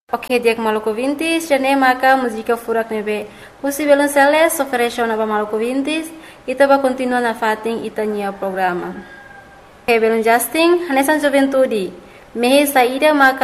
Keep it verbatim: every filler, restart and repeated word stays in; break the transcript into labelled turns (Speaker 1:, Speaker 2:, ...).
Speaker 1: Oke, dia Maluku Vintis, jane maka musika furak nebe. Usi belum seles, oferecio na Maluku Vintis, ita ba continua na fating ita nia programa. Oke, belum Justin, hanesan juventudi. Mehe saída maka